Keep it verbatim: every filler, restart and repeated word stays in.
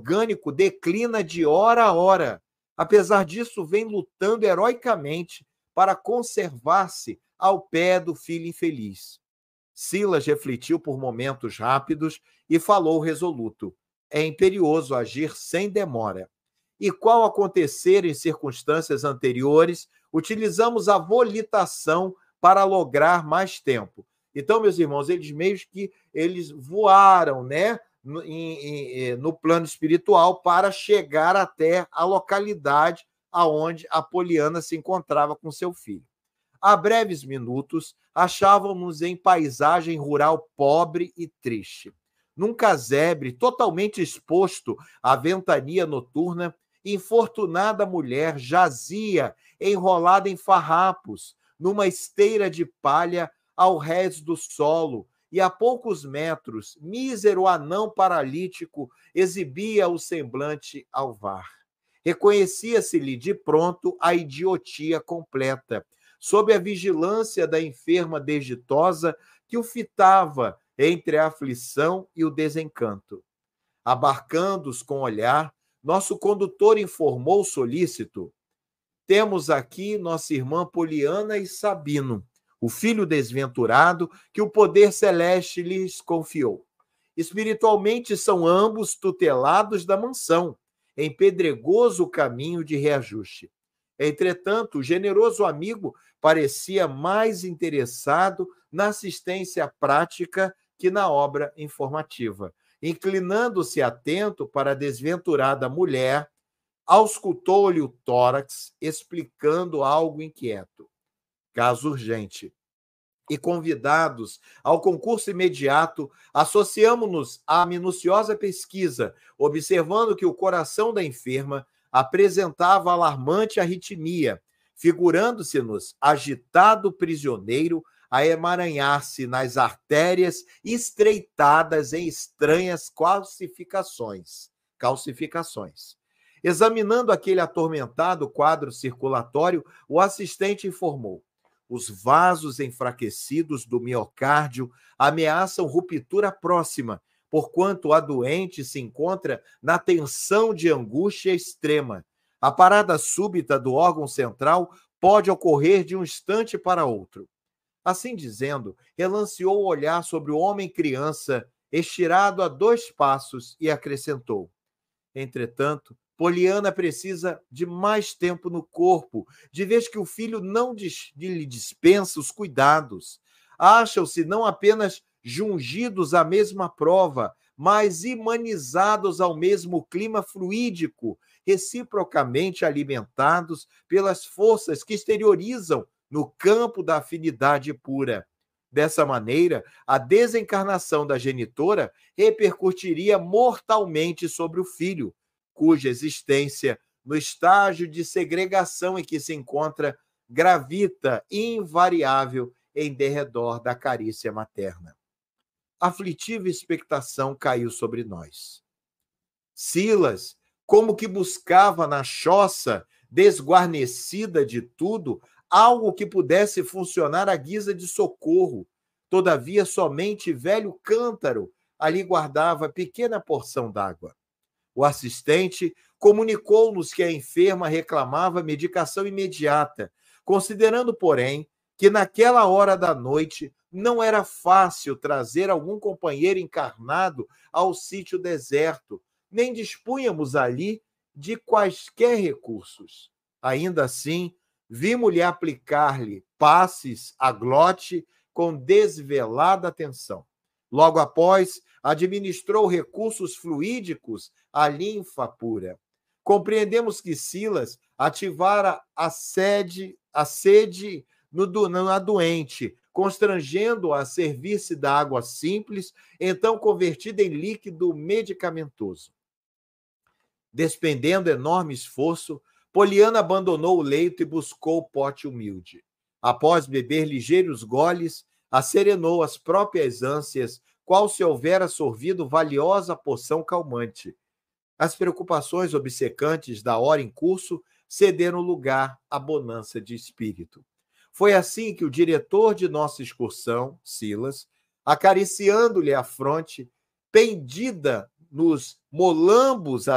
orgânico declina de hora a hora. Apesar disso, vem lutando heroicamente para conservar-se ao pé do filho infeliz. Silas refletiu por momentos rápidos e falou resoluto: é imperioso agir sem demora. E qual acontecer em circunstâncias anteriores, utilizamos a volitação para lograr mais tempo. Então, meus irmãos, eles meio que eles voaram, né, no, em, no plano espiritual para chegar até a localidade aonde a Poliana se encontrava com seu filho. Há breves minutos, achávamos em paisagem rural pobre e triste. Num casebre totalmente exposto à ventania noturna, infortunada mulher jazia enrolada em farrapos, numa esteira de palha ao rés do solo, e a poucos metros, mísero anão paralítico exibia o semblante alvar. Reconhecia-se-lhe de pronto a idiotia completa, sob a vigilância da enferma desditosa que o fitava entre a aflição e o desencanto. Abarcando-os com olhar, nosso condutor informou solícito: temos aqui nossa irmã Poliana e Sabino, o filho desventurado que o poder celeste lhes confiou. Espiritualmente são ambos tutelados da mansão, em pedregoso caminho de reajuste. Entretanto, o generoso amigo parecia mais interessado na assistência prática que na obra informativa. Inclinando-se atento para a desventurada mulher, auscultou-lhe o tórax, explicando algo inquieto. Caso urgente. E convidados ao concurso imediato, associamo-nos à minuciosa pesquisa, observando que o coração da enferma apresentava alarmante arritmia, figurando-se-nos agitado prisioneiro a emaranhar-se nas artérias estreitadas em estranhas calcificações. calcificações. Examinando aquele atormentado quadro circulatório, o assistente informou: os vasos enfraquecidos do miocárdio ameaçam ruptura próxima, porquanto a doente se encontra na tensão de angústia extrema. A parada súbita do órgão central pode ocorrer de um instante para outro. Assim dizendo, relanceou o olhar sobre o homem-criança, estirado a dois passos, e acrescentou: entretanto, Poliana precisa de mais tempo no corpo, de vez que o filho não lhe dispensa os cuidados. Acham-se não apenas jungidos à mesma prova, mas imanizados ao mesmo clima fluídico, reciprocamente alimentados pelas forças que exteriorizam no campo da afinidade pura. Dessa maneira, a desencarnação da genitora repercutiria mortalmente sobre o filho, cuja existência, no estágio de segregação em que se encontra, gravita invariável em derredor da carícia materna. Aflitiva expectação caiu sobre nós. Silas, como que buscava na choça, desguarnecida de tudo, algo que pudesse funcionar à guisa de socorro. Todavia, somente velho cântaro ali guardava pequena porção d'água. O assistente comunicou-nos que a enferma reclamava medicação imediata, considerando, porém, que naquela hora da noite não era fácil trazer algum companheiro encarnado ao sítio deserto, nem dispunhamos ali de quaisquer recursos. Ainda assim, vimos-lhe aplicar-lhe passes a glote com desvelada atenção. Logo após, administrou recursos fluídicos à linfa pura. Compreendemos que Silas ativara a sede, a sede no, na doente, constrangendo-a a servir-se da água simples, então convertida em líquido medicamentoso. Despendendo enorme esforço, Poliana abandonou o leito e buscou o pote humilde. Após beber ligeiros goles, acerenou as próprias ânsias, qual se houvera sorvido valiosa poção calmante. As preocupações obcecantes da hora em curso cederam lugar à bonança de espírito. Foi assim que o diretor de nossa excursão, Silas, acariciando-lhe a fronte, pendida nos molambos